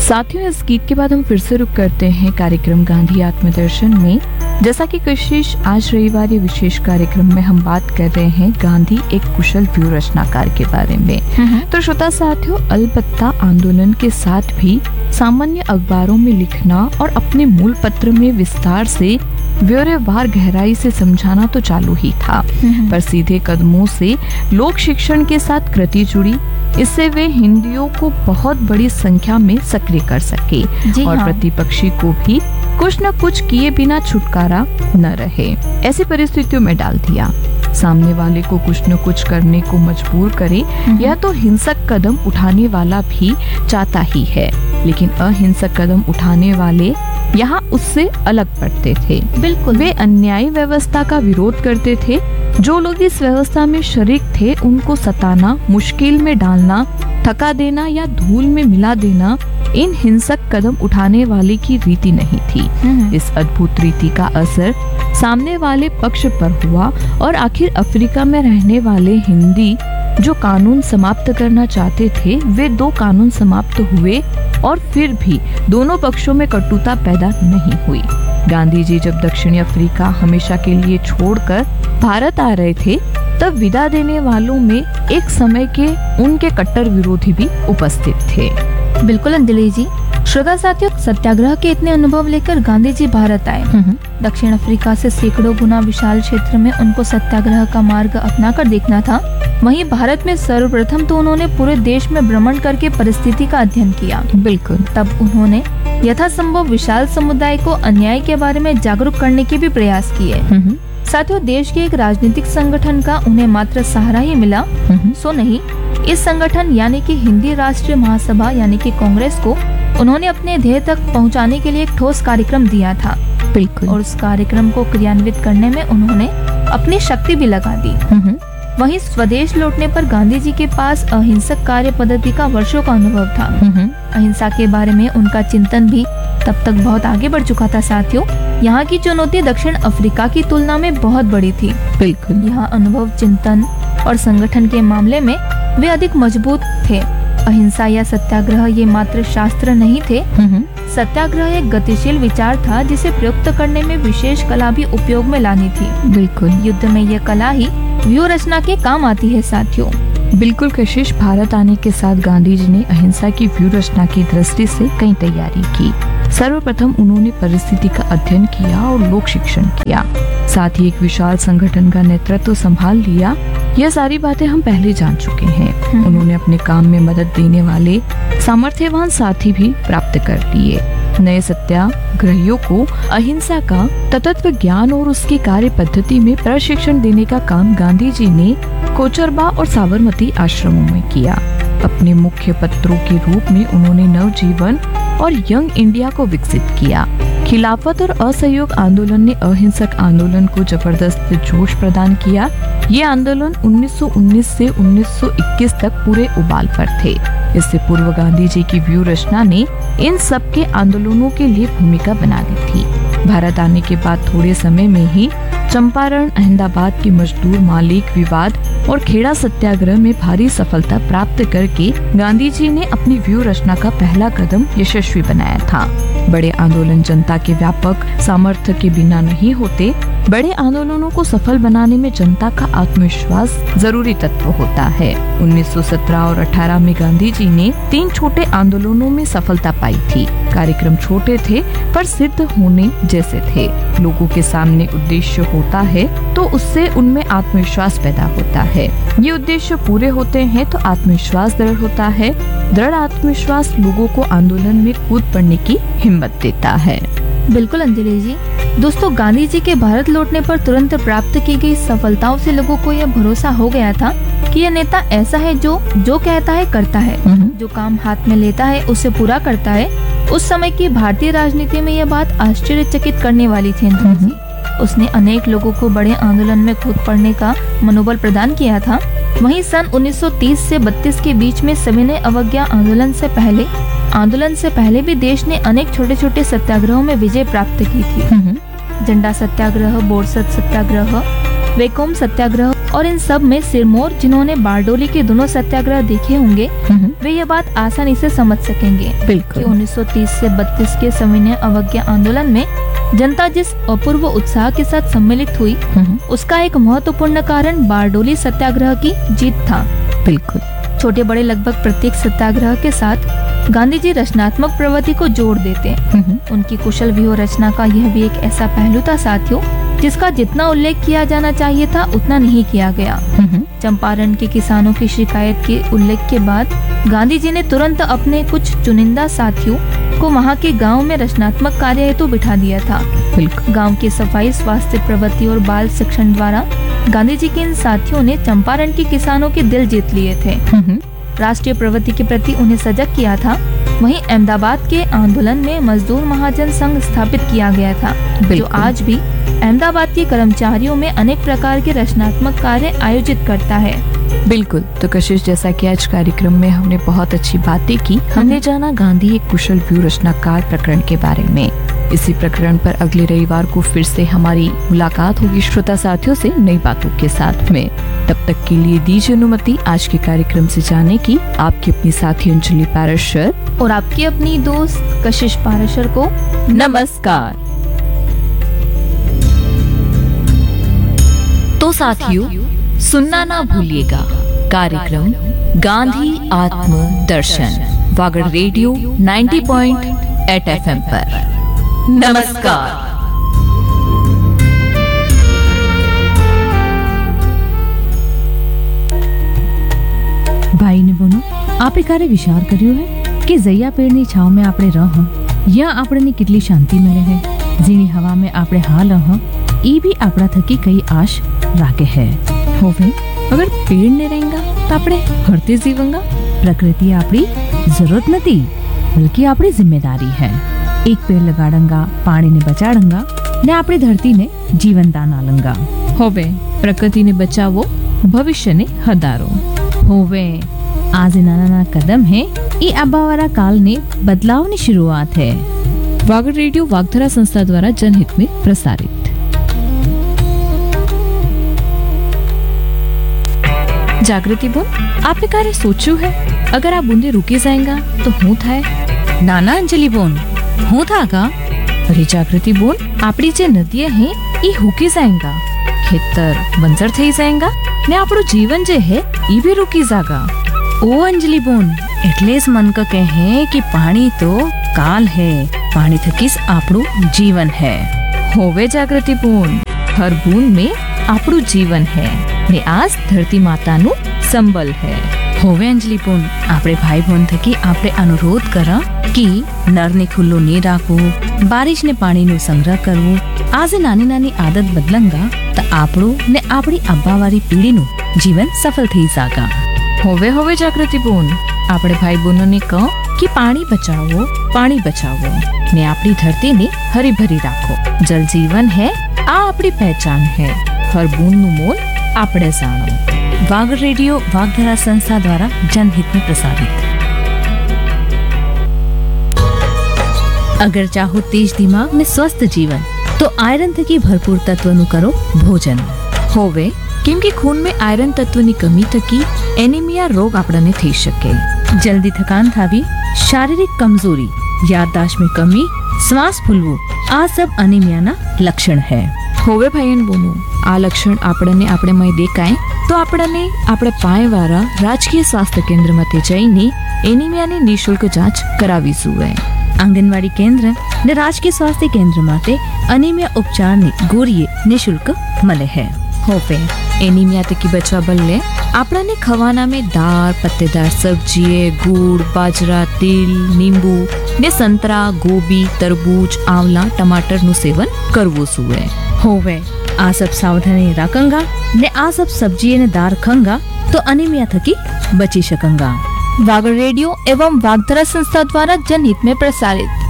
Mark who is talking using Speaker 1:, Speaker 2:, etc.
Speaker 1: साथियों, इस गीत के बाद हम फिर से रुक करते हैं कार्यक्रम गांधी आत्मदर्शन में। जैसा कि कशिश, आज रविवार ये विशेष कार्यक्रम में हम बात कर रहे हैं गांधी एक कुशल व्यूह रचनाकार के बारे में। तो श्रोता साथियों, अलबत्ता आंदोलन के साथ भी सामान्य अखबारों में लिखना और अपने मूल पत्र में विस्तार से ब्यौरेवार गहराई से समझाना तो चालू ही था, पर सीधे कदमों से लोक शिक्षण के साथ कृति जुड़ी। इससे वे हिंदियों को बहुत बड़ी संख्या में सक्रिय कर सके और प्रतिपक्षी को भी कुछ न कुछ किए बिना छुटकारा न रहे, ऐसी परिस्थितियों में डाल दिया। सामने वाले को कुछ न कुछ करने को मजबूर करे, यह तो हिंसक कदम उठाने वाला भी चाहता ही है, लेकिन अहिंसक कदम उठाने वाले यहाँ उससे अलग पड़ते थे।
Speaker 2: बिल्कुल,
Speaker 1: वे अन्यायी व्यवस्था का विरोध करते थे। जो लोग इस व्यवस्था में शरीक थे उनको सताना, मुश्किल में डालना, थका देना या धूल में मिला देना इन हिंसक कदम उठाने वाले की रीति नहीं थी। इस अद्भुत रीति का असर सामने वाले पक्ष पर हुआ और आखिर अफ्रीका में रहने वाले हिंदी जो कानून समाप्त करना चाहते थे, वे 2 कानून समाप्त हुए और फिर भी दोनों पक्षों में कटुता पैदा नहीं हुई। गांधी जी जब दक्षिणी अफ्रीका हमेशा के लिए छोड़कर भारत आ रहे थे, तब विदा देने वालों में एक समय के उनके कट्टर विरोधी भी उपस्थित थे।
Speaker 2: बिल्कुल अंजलि जी। श्रोता साथियों, सत्याग्रह के इतने अनुभव लेकर गांधी जी भारत आए। दक्षिण अफ्रीका से सैकड़ों गुना विशाल क्षेत्र में उनको सत्याग्रह का मार्ग अपनाकर देखना था। वहीं भारत में सर्वप्रथम तो उन्होंने पूरे देश में भ्रमण करके परिस्थिति का अध्ययन किया।
Speaker 1: बिल्कुल।
Speaker 2: तब उन्होंने यथासंभव विशाल समुदाय को अन्याय के बारे में जागरूक करने के भी प्रयास किए। साथियों, देश के एक राजनीतिक संगठन का उन्हें मात्र सहारा ही मिला सो नहीं, इस संगठन यानी कि हिंदी राष्ट्रीय महासभा यानी कि कांग्रेस को उन्होंने अपने ध्येय तक पहुंचाने के लिए एक ठोस कार्यक्रम दिया था।
Speaker 1: बिल्कुल।
Speaker 2: और उस कार्यक्रम को क्रियान्वित करने में उन्होंने अपनी शक्ति भी लगा दी। वहीं स्वदेश लौटने पर गांधी जी के पास अहिंसक कार्य पद्धति का वर्षों का अनुभव था। अहिंसा के बारे में उनका चिंतन भी तब तक बहुत आगे बढ़ चुका था। साथियों, यहाँ की चुनौती दक्षिण अफ्रीका की तुलना में बहुत बड़ी थी।
Speaker 1: बिल्कुल।
Speaker 2: यहाँ अनुभव, चिंतन और संगठन के मामले में वे अधिक मजबूत थे। अहिंसा या सत्याग्रह ये मात्र शास्त्र नहीं थे। सत्याग्रह एक गतिशील विचार था जिसे प्रयुक्त करने में विशेष कला भी उपयोग में लानी थी।
Speaker 1: बिल्कुल।
Speaker 2: युद्ध में यह कला ही व्यूह रचना के काम आती है। साथियों,
Speaker 1: बिल्कुल कशिश, भारत आने के साथ गांधी जी ने अहिंसा की व्यूह रचना की दृष्टि से कई तैयारी की। सर्वप्रथम उन्होंने परिस्थिति का अध्ययन किया और लोक शिक्षण किया, साथ ही एक विशाल संगठन का नेतृत्व संभाल लिया। यह सारी बातें हम पहले जान चुके हैं। उन्होंने अपने काम में मदद देने वाले सामर्थ्यवान साथी भी प्राप्त कर लिए। नए सत्याग्रहियों को अहिंसा का तत्व ज्ञान और उसकी कार्य पद्धति में प्रशिक्षण देने का काम गांधी जी ने कोचरबा और साबरमती आश्रमों में किया। अपने मुख्य पत्रों के रूप में उन्होंने नवजीवन और यंग इंडिया को विकसित किया। खिलाफत और असहयोग आंदोलन ने अहिंसक आंदोलन को जबरदस्त जोश प्रदान किया। ये आंदोलन 1919 से 1921 तक पूरे उबाल पर थे। इससे पूर्व गांधी जी की व्यूह रचना ने इन सब के आंदोलनों के लिए भूमिका बना दी थी। भारत आने के बाद थोड़े समय में ही चंपारण, अहमदाबाद के मजदूर मालिक विवाद और खेड़ा सत्याग्रह में भारी सफलता प्राप्त करके गांधी जी ने अपनी व्यूह रचना का पहला कदम यशस्वी बनाया था। बड़े आंदोलन जनता के व्यापक सामर्थ्य के बिना नहीं होते। बड़े आंदोलनों को सफल बनाने में जनता का आत्मविश्वास जरूरी तत्व होता है। 1917 और 18 में गांधी जी ने 3 छोटे आंदोलनों में सफलता पाई थी। कार्यक्रम छोटे थे पर सिद्ध होने जैसे थे। लोगों के सामने उद्देश्य होता है तो उससे उनमें आत्मविश्वास पैदा होता है। ये उद्देश्य पूरे होते हैं तो आत्मविश्वास दृढ़ होता है। दृढ़ आत्मविश्वास लोगों को आंदोलन में कूद पड़ने की हिम्मत देता है।
Speaker 2: बिल्कुल अंजलि जी। दोस्तों, गांधी जी के भारत लौटने पर तुरंत प्राप्त की गई सफलताओं से लोगों को यह भरोसा हो गया था कि यह नेता ऐसा है जो कहता है करता है, जो काम हाथ में लेता है उसे पूरा करता है। उस समय की भारतीय राजनीति में यह बात आश्चर्यचकित करने वाली थी। उसने अनेक लोगों को बड़े आंदोलन में कूद पड़ने का मनोबल प्रदान किया था। वहीं सन 1930 से 32 के बीच में सविनय अवज्ञा आंदोलन से पहले भी देश ने अनेक छोटे छोटे सत्याग्रहों में विजय प्राप्त की थी। झंडा सत्याग्रह, बोरसद सत्याग्रह, वेकोम सत्याग्रह और इन सब में सिरमौर, जिन्होंने बारडोली के दोनों सत्याग्रह देखे होंगे, वे ये बात आसानी से समझ सकेंगे
Speaker 1: बिल्कुल।
Speaker 2: कि 1930 से 32 के सविनय अवज्ञा आंदोलन में जनता जिस अपूर्व उत्साह के साथ सम्मिलित हुई, उसका एक महत्वपूर्ण कारण बारडोली सत्याग्रह की जीत था।
Speaker 1: बिल्कुल।
Speaker 2: छोटे बड़े लगभग प्रत्येक सत्याग्रह के साथ गांधी जी रचनात्मक प्रवृत्ति को जोड़ देते। उनकी कुशल व्यूह रचना का यह भी एक ऐसा पहलू था साथियों, जिसका जितना उल्लेख किया जाना चाहिए था उतना नहीं किया गया। चंपारण के किसानों की शिकायत के उल्लेख के बाद गांधी जी ने तुरंत अपने कुछ चुनिंदा साथियों को वहाँ के गांव में रचनात्मक कार्य हेतु बिठा दिया था। गांव की सफाई, स्वास्थ्य प्रवृत्ति और बाल शिक्षण द्वारा गांधी जी के इन साथियों ने चंपारण के किसानों के दिल जीत लिए थे। राष्ट्रीय प्रवृत्ति के प्रति उन्हें सजग किया था। वहीं अहमदाबाद के आंदोलन में मजदूर महाजन संघ स्थापित किया गया था, जो आज भी अहमदाबाद के कर्मचारियों में अनेक प्रकार के रचनात्मक कार्य आयोजित करता है।
Speaker 1: बिल्कुल। तो कशिश, जैसा कि आज कार्यक्रम में हमने बहुत अच्छी बातें की, हमने जाना गांधी एक कुशल व्यूह रचनाकार प्रकरण के बारे में। इसी प्रकरण पर अगले रविवार को फिर से हमारी मुलाकात होगी श्रोता साथियों से नई बातों के साथ में। तब तक के लिए दीजिए अनुमति आज के कार्यक्रम से जाने की। आपकी अपनी साथी अंजलि पाराशर
Speaker 2: और आपकी अपनी दोस्त कशिश पाराशर को
Speaker 1: नमस्कार। तो साथियों, सुनना ना भूलिएगा कार्यक्रम गांधी आत्म दर्शन वागड़ रेडियो 90.8 FM पर। नमस्कार।
Speaker 3: ભાઈ ને બોનો આપે ક્યારે વિચાર કર્યો હે કે જૈયા પેડની છાવ में આપણે રહ યા આપણને કેટલી શાંતિ મળે है। જેની હવા में આપણે હાલ રહ ई भी આપણા થકી કઈ આશ રાખે है।
Speaker 1: होवे अगर पेड़ नहीं रहेगा तो આપણે हरते जीवंगा।
Speaker 3: प्रकृति આપણી जरूरत નથી, बल्कि આપણી जिम्मेदारी है। एक पेड़ लगाड़ंगा, पानी ने बचाड़ंगा ने આપણી धरती ने जीवन दान आलंगा।
Speaker 1: होवे प्रकृति ने बचावो, भविष्य ने हदारो।
Speaker 3: होवे आज नाना नाना कदम है, ये आबावारा काल ने बदलाव की शुरुआत है।
Speaker 1: वागड़ रेडियो वागधरा संस्था द्वारा जनहित में प्रसारित। जागृति बोल, आपने कार्य सोचू है अगर आप बूंदे रुकी जाएगा तो हूँ था
Speaker 3: नाना अंजलि बोन हूँ था का।
Speaker 1: अरे जागृति बोल, आपड़ी जे नदियां हैं ये हुकी जाएगा, खेतर बंजर थई जाएगा ने आपड़ो जीवन जे है ये भी रुकी जागा।
Speaker 3: ओ अंजलि बोन, એટલે જ मन का कहे कि पानी तो काल है, पानी थकीस आपड़ो जीवन है।
Speaker 1: होवे जागृति बोन, हर बूंद में आपड़ो जीवन है ने आज धरती माता नु संबल है।
Speaker 3: होवे अंजलि बोन, आपड़े भाई बहन थकी आपड़े अनुरोध करा कि नर ने खुल्लो नहीं राखो, बारिश ने पानी नो संग्रह करवो। आज नानी नानी आदत बदलंगा तो आपड़ो ने आपड़ी अब्बावारी पीढ़ी नु जीवन सफल थी जागा।
Speaker 1: होवे होवे जागृति बोन, आपड़े भाई बहनों ने कहो कि पानी बचाओ, पानी बचाओ ने आपड़ी धरती ने हरी भरी राखो। जल जीवन है, आ आपड़ी पहचान है, हर बूंद नु मोल आपड़े जानो।
Speaker 3: वागड़ रेडियो वागधरा संस्था द्वारा जनहित में प्रसारित। अगर चाहो तेज दिमाग में स्वस्थ जीवन तो आयरन थकी भरपूर तत्व नु करो भोजन।
Speaker 1: होवे केम के खून में आयरन तत्व ની કમી થકી એનિમિયા રોગ આપણને થઈ શકે।
Speaker 3: जल्दी थकान थावी, शारीरिक कमजोरी, याददाश्त में कमी, श्वास फूलवो आ सब अनिमिया ना लक्षण है।
Speaker 1: होवे भाईन बोनो, आ लक्षण આપણને આપણે દેખાય તો આપણને આપણે પાયવાળા રાજકીય સ્વાસ્થ્ય કેન્દ્રમાં જઈને એનિમિયાની નિઃશુલ્ક જાંચ કરાવી જોઈએ।
Speaker 3: आंगनवाड़ी केंद्र ने राजकीय स्वास्थ्य केंद्र माटे अनीमिया उपचार ने गोरिये निशुल्क मले है।
Speaker 1: होवे एनीमिया थकी बचवा बल्ले आपने खवाना में दाल, पत्तेदार सब्जी, गुड़, बाजरा, तिल, नींबू ने संतरा, गोभी, तरबूज, आंवला, टमाटर नु सेवन करवो सुए।
Speaker 3: होवे आ सब सावधानी रखंगा ने आ सब सब्जी ने दार खंगा तो अनीमिया थकी बची सकंगा।
Speaker 2: वागड़ रेडियो एवं वागधरा संस्था द्वारा जनहित में प्रसारित।